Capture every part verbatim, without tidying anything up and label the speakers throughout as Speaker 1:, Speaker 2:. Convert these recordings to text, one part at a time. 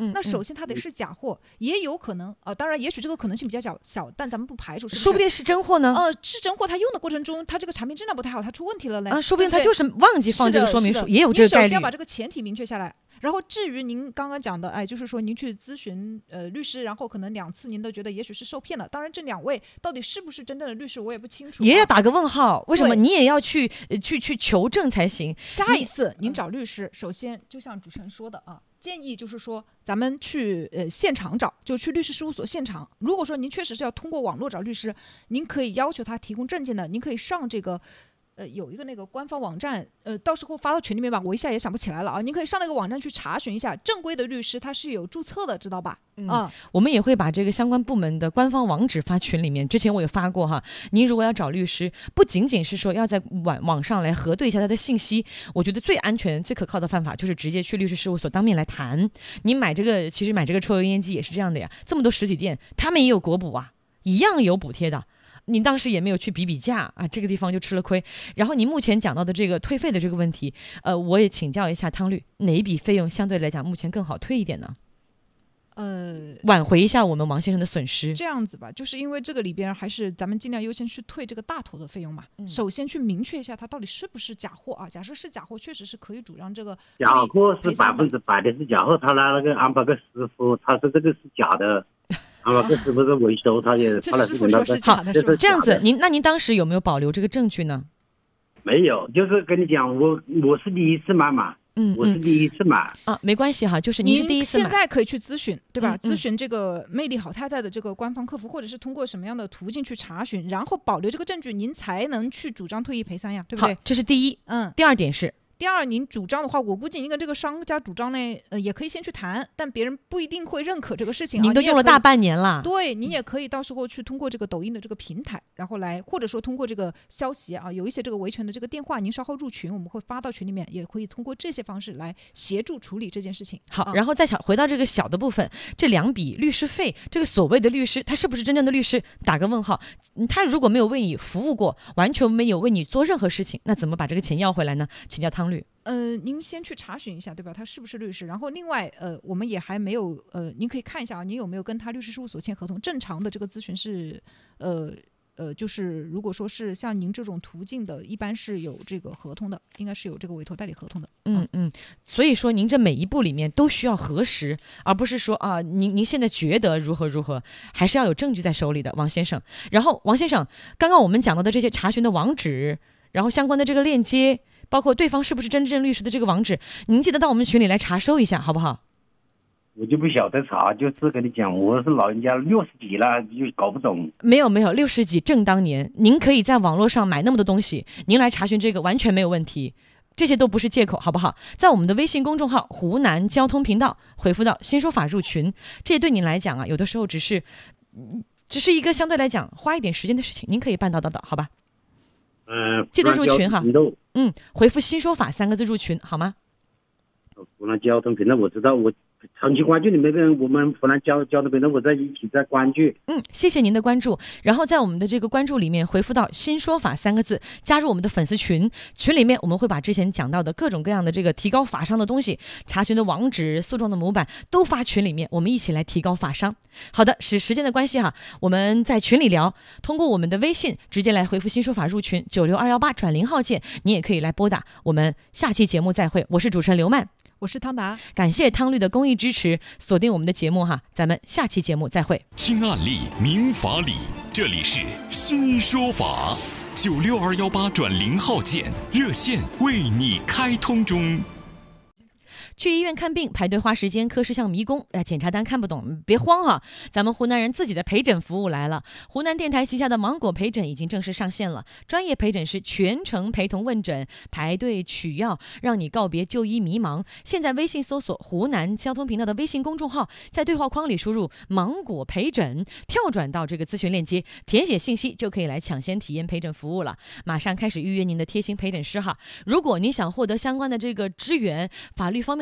Speaker 1: 嗯、
Speaker 2: 那首先它得是假货，嗯、也有可能啊、呃，当然也许这个可能性比较小小，但咱们不排除是不是
Speaker 1: 说不定是真货呢。
Speaker 2: 呃，是真货，它用的过程中，它这个产品质量不太好，它出问题了嘞。
Speaker 1: 啊，说不定它就是忘记放这个说明书，也有这个概率。
Speaker 2: 你首先要把这个前提明确下来。然后至于您刚刚讲的，哎，就是说您去咨询呃律师，然后可能两次您都觉得也许是受骗了。当然，这两位到底是不是真正的律师，我也不清楚、啊，
Speaker 1: 也要打个问号。为什么你也要去呃去去求证才行？
Speaker 2: 下一次您找律师，首先就像主持人说的啊，建议就是说咱们去呃现场找，就去律师事务所现场。如果说您确实是要通过网络找律师，您可以要求他提供证件的，您可以上这个。呃，有一个那个官方网站，呃，到时候发到群里面吧，我一下也想不起来了啊。您可以上那个网站去查询一下，正规的律师他是有注册的，知道吧？
Speaker 1: 嗯，
Speaker 2: 啊，
Speaker 1: 我们也会把这个相关部门的官方网址发群里面。之前我有发过哈，您如果要找律师，不仅仅是说要在网网上来核对一下他的信息，我觉得最安全、最可靠的办法就是直接去律师事务所当面来谈。你买这个，其实买这个抽油烟机也是这样的呀，这么多实体店，他们也有国补啊，一样有补贴的。您当时也没有去比比价啊，这个地方就吃了亏。然后您目前讲到的这个退费的这个问题，呃，我也请教一下汤律，哪一笔费用相对来讲目前更好退一点呢？
Speaker 2: 呃，
Speaker 1: 挽回一下我们王先生的损失。
Speaker 2: 这样子吧，就是因为这个里边还是咱们尽量优先去退这个大头的费用嘛。
Speaker 1: 嗯、
Speaker 2: 首先去明确一下它到底是不是假货啊。假设是假货，确实是可以主张这个
Speaker 3: 假货是百分之百的是假货，他来那个安排个师傅，他说这个是假的。啊，这是不是维修？他也他来
Speaker 2: 师傅说是假的，是吧？
Speaker 1: 这样子，您那您当时有没有保留这个证据呢？
Speaker 3: 没有，就是跟你讲，我我是第一次买嘛，嗯，我是第一次买
Speaker 1: 啊，没关系哈，就是您是第一次买，
Speaker 2: 现在可以去咨询，对吧？
Speaker 1: 嗯嗯、
Speaker 2: 咨询这个魅力好太太的这个官方客服，或者是通过什么样的途径去查询，然后保留这个证据，您才能去主张退一赔三呀，对不对？
Speaker 1: 好，这是第一。
Speaker 2: 嗯，
Speaker 1: 第二点是。
Speaker 2: 第二，您主张的话，我估计您跟这个商家主张呢，呃，也可以先去谈，但别人不一定会认可这个事情、啊。
Speaker 1: 您都用了大半年了，
Speaker 2: 对，您也可以到时候去通过这个抖音的这个平台，然后来，或者说通过这个消息啊，有一些这个维权的这个电话，您稍后入群，我们会发到群里面，也可以通过这些方式来协助处理这件事情。
Speaker 1: 好，
Speaker 2: 啊、
Speaker 1: 然后再想回到这个小的部分，这两笔律师费，这个所谓的律师，他是不是真正的律师？打个问号。他如果没有为你服务过，完全没有为你做任何事情，那怎么把这个钱要回来呢？请教汤律。
Speaker 2: 呃，您先去查询一下，对吧？他是不是律师？然后另外，呃，我们也还没有，呃，您可以看一下啊，您有没有跟他律师事务所签合同？正常的这个咨询是，呃呃，就是如果说是像您这种途径的，一般是有这个合同的，应该是有这个委托代理合同的。
Speaker 1: 嗯嗯，所以说您这每一步里面都需要核实，而不是说啊，您您现在觉得如何如何，还是要有证据在手里的，王先生。然后王先生，刚刚我们讲到的这些查询的网址，然后相关的这个链接。包括对方是不是真正律师的这个网址，您记得到我们群里来查收一下，好不好？
Speaker 3: 我就不晓得查，就是跟你讲，我是老人家六十几了，就搞不懂。
Speaker 1: 没有没有，六十几正当年，您可以在网络上买那么多东西，您来查询这个完全没有问题，这些都不是借口，好不好？在我们的微信公众号湖南交通频道回复到新说法入群，这些对您来讲啊，有的时候只是只是一个相对来讲花一点时间的事情，您可以办到到到，好吧？
Speaker 3: 嗯、呃，
Speaker 1: 记得入群哈。嗯，回复新说法三个字入群好吗？
Speaker 3: 湖南交通频道我知道，我长期关注你们跟我们湖南交交通频道，我在一起在关注。
Speaker 1: 嗯，谢谢您的关注。然后在我们的这个关注里面回复到新说法三个字，加入我们的粉丝群，群里面我们会把之前讲到的各种各样的这个提高法商的东西，查询的网址、诉状的模板都发群里面，我们一起来提高法商。好的，是时间的关系哈，我们在群里聊，通过我们的微信直接来回复新说法入群九六二幺八转零号键，你也可以来拨打。我们下期节目再会，我是主持人刘曼，
Speaker 2: 我是汤达，
Speaker 1: 感谢汤律的公益支持，锁定我们的节目哈，咱们下期节目再会。
Speaker 4: 听案例明法理，这里是新说法九六二幺八转零号键热线为你开通中。
Speaker 1: 去医院看病排队花时间，科室像迷宫，哎，检查单看不懂，别慌哈，咱们湖南人自己的陪诊服务来了。湖南电台旗下的芒果陪诊已经正式上线了，专业陪诊师全程陪同问诊，排队取药，让你告别就医迷茫。现在微信搜索湖南交通频道的微信公众号，在对话框里输入芒果陪诊，跳转到这个咨询链接，填写信息就可以来抢先体验陪诊服务了。马上开始预约您的贴心陪诊师哈。如果你想获得相关的这个支援，法律方面的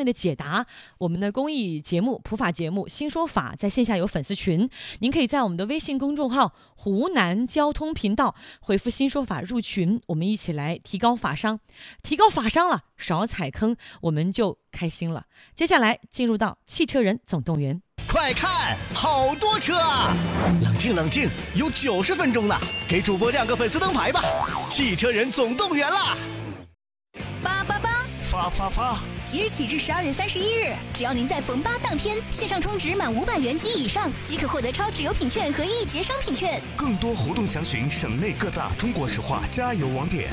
Speaker 1: 的解答。我们的公益节目普法节目新说法在线下有粉丝群，您可以在我们的微信公众号湖南交通频道回复新说法入群，我们一起来提高法商，提高法商了，少踩坑，我们就开心了。接下来进入到汽车人总动员。
Speaker 5: 快看，好多车啊！冷静冷静，有九十分钟呢，给主播亮个粉丝灯牌吧！汽车人总动员啦！
Speaker 6: 八八八，
Speaker 5: 发发发！
Speaker 6: 即日起至十二月三十一日，只要您在逢八当天线上充值满五百元及以上，即可获得超值优品券和一节商品券。
Speaker 5: 更多活动详询省内各大中国石化加油网点。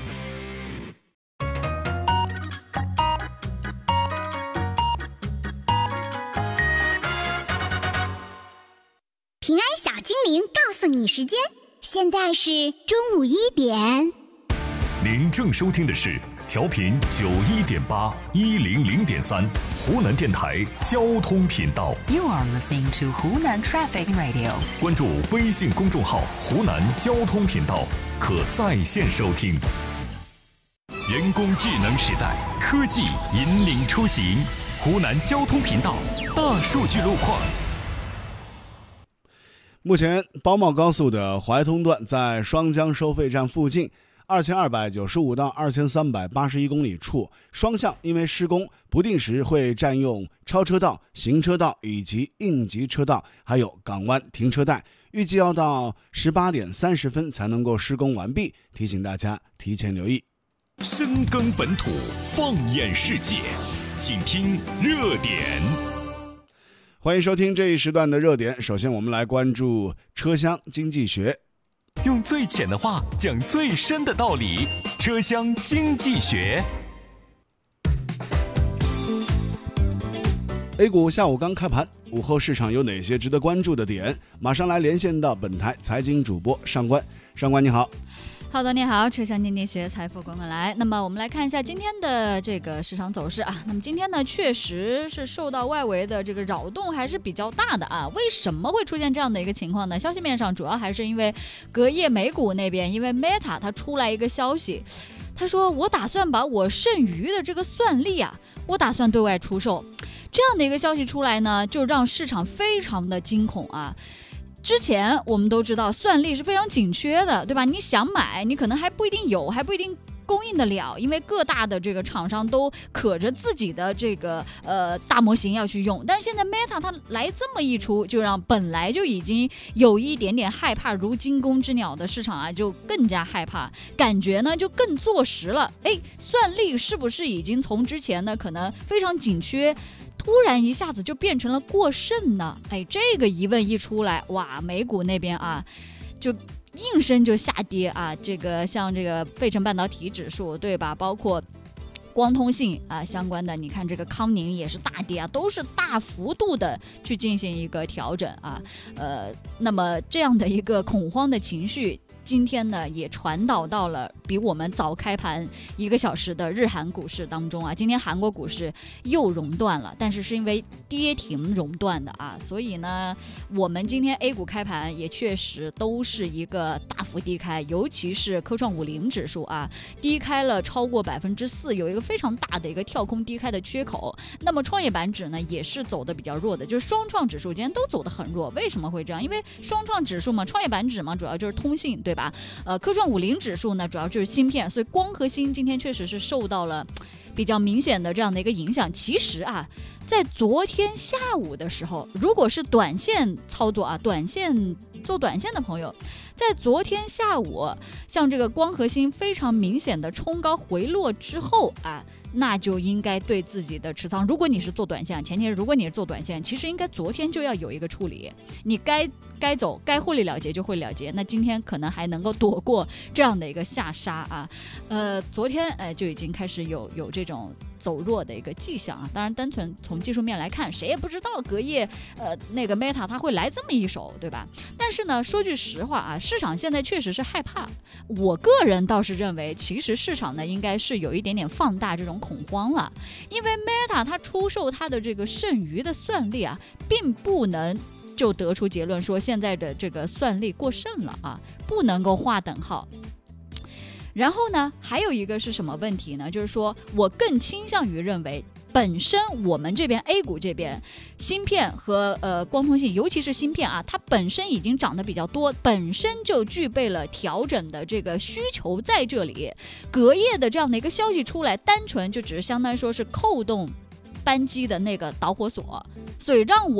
Speaker 7: 平安小精灵告诉你时间，现在是中午一点。
Speaker 4: 您正收听的是调频九一点八一零零点三湖南电台交通频道。
Speaker 8: You are listening to 湖南 Traffic Radio。
Speaker 4: 关注微信公众号湖南交通频道，可在线收听。人工智能时代，科技引领出行。湖南交通频道大数据路况。
Speaker 9: 目前包茂高速的怀通段在双江收费站附近二千二百九十五到二千三百八十一公里处，双向因为施工不定时会占用超车道、行车道以及应急车道，还有港湾停车带，预计要到十八点三十分才能够施工完毕，提醒大家提前留意。
Speaker 4: 深耕本土，放眼世界，请听热点。
Speaker 9: 欢迎收听这一时段的热点。首先我们来关注车厢经济学，
Speaker 4: 用最浅的话讲最深的道理，车厢经济学。
Speaker 9: A 股下午刚开盘，午后市场有哪些值得关注的点？马上来连线到本台财经主播上官。上官你好。
Speaker 10: 好的，你好，车厢经济学财富滚滚来。那么我们来看一下今天的这个市场走势啊。那么今天呢，确实是受到外围的这个扰动还是比较大的啊。为什么会出现这样的一个情况呢？消息面上主要还是因为隔夜美股那边，因为 Meta 它出来一个消息，他说我打算把我剩余的这个算力啊，我打算对外出售。这样的一个消息出来呢，就让市场非常的惊恐啊。之前我们都知道算力是非常紧缺的，对吧？你想买，你可能还不一定有，还不一定供应得了，因为各大的这个厂商都可着自己的这个呃大模型要去用。但是现在 Meta 它来这么一出，就让本来就已经有一点点害怕如惊弓之鸟的市场啊，就更加害怕，感觉呢就更坐实了。哎，算力是不是已经从之前呢可能非常紧缺，突然一下子就变成了过剩呢？哎，这个疑问一出来，哇，美股那边啊，就应声就下跌啊。这个像这个费城半导体指数，对吧？包括光通信啊相关的，你看这个康宁也是大跌啊，都是大幅度的去进行一个调整啊。呃，那么这样的一个恐慌的情绪，今天呢也传导到了比我们早开盘一个小时的日韩股市当中啊。今天韩国股市又熔断了，但是是因为跌停熔断的啊，所以呢我们今天 A 股开盘也确实都是一个大幅低开，尤其是科创五零指数啊，低开了超过百分之四，有一个非常大的一个跳空低开的缺口。那么创业板指呢也是走的比较弱的，就是双创指数今天都走得很弱。为什么会这样？因为双创指数嘛，创业板指嘛，主要就是通信，对吧？呃，科创五零指数呢，主要就是芯片，所以光和芯今天确实是受到了比较明显的这样的一个影响。其实啊，在昨天下午的时候，如果是短线操作啊，短线做短线的朋友，在昨天下午，像这个光和芯非常明显的冲高回落之后啊，那就应该对自己的持仓，如果你是做短线，前提是如果你是做短线，其实应该昨天就要有一个处理，你该该走该获利了结就获利了结，那今天可能还能够躲过这样的一个下杀啊。呃，昨天呃就已经开始有有这种走弱的一个迹象啊。当然单纯从技术面来看，谁也不知道隔夜呃那个 Meta 它会来这么一手，对吧？但是呢，说句实话啊，市场现在确实是害怕。我个人倒是认为，其实市场呢应该是有一点点放大这种恐慌了，因为 Meta 它出售它的这个剩余的算力啊，并不能就得出结论说现在的这个算力过剩了啊，不能够划等号。然后呢，还有一个是什么问题呢？就是说我更倾向于认为本身我们这边 A 股这边芯片和呃光通信，尤其是芯片啊，它本身已经涨得比较多，本身就具备了调整的这个需求在这里。隔夜的这样的一个消息出来，单纯就只是相当于说是扣动扳机的那个导火索，所以让我